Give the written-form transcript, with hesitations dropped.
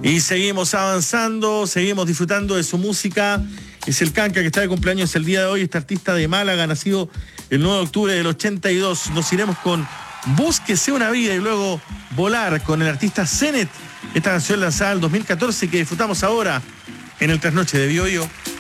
Y seguimos avanzando, seguimos disfrutando de su música. Es el Canca que está de cumpleaños el día de hoy. Este artista de Málaga, nacido el 9 de octubre del 82. Nos iremos con Búsquese una vida y luego Volar con el artista Zenet. Esta canción lanzada en el 2014 que disfrutamos ahora en el Trasnoche de Bio Bio.